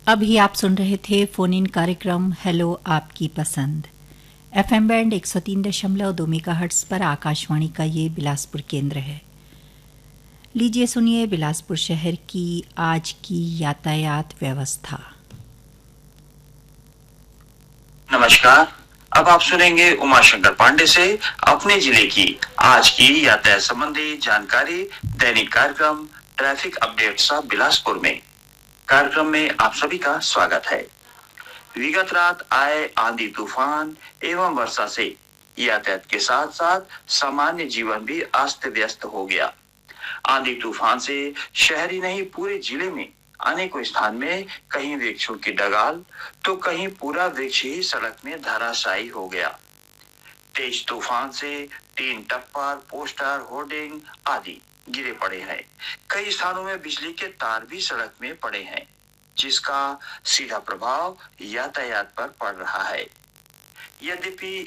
अभी आप सुन रहे थे फोन इन कार्यक्रम हेलो आपकी पसंद। एफएम बैंड 103.2 मेगाहर्ट्ज पर आकाशवाणी का ये बिलासपुर केंद्र है। लीजिए सुनिए बिलासपुर शहर की आज की यातायात व्यवस्था। नमस्कार। अब आप सुनेंगे उमाशंकर पांडे से अपने जिले की आज की यातायात संबंधी जानकारी दैनिक कार्यक्रम ट्रैफिक अपडेट्स ऑफ बिलासपुर में। कार्यक्रम में आप सभी का स्वागत है। विगत रात आए आंधी तूफान एवं वर्षा से यातायात के साथ साथ सामान्य जीवन भी अस्त व्यस्त हो गया। आंधी तूफान से शहरी नहीं पूरे जिले में अनेकों स्थान में कहीं वृक्षों की डगाल तो कहीं पूरा वृक्ष ही सड़क में धराशायी हो गया। तेज तूफान से टीन टप्पर, पोस्टर, होर्डिंग आदि गिरे पड़े हैं। कई स्थानों में बिजली के तार भी सड़क में पड़े हैं, जिसका सीधा प्रभाव यातायात पर पड़ रहा है। यद्यपि